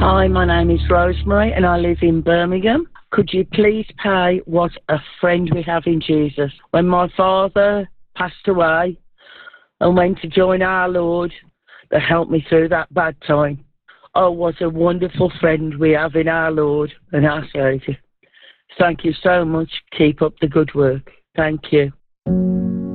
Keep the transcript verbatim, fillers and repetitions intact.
Hi, my name is Rosemary and I live in Birmingham. Could you please pay What a Friend We Have in Jesus? When my father passed away and went to join our Lord, that helped me through that bad time. Oh, what a wonderful friend we have in our Lord and our Saviour. Thank you so much. Keep up the good work. Thank you.